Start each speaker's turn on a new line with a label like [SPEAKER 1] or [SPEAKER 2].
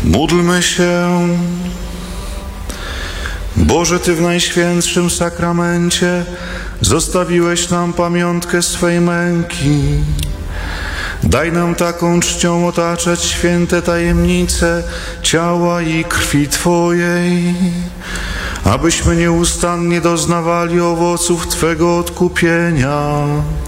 [SPEAKER 1] Módlmy się. Boże, Ty w Najświętszym Sakramencie zostawiłeś nam pamiątkę swej męki. Daj nam taką czcią otaczać święte tajemnice ciała i krwi Twojej, abyśmy nieustannie doznawali owoców Twego odkupienia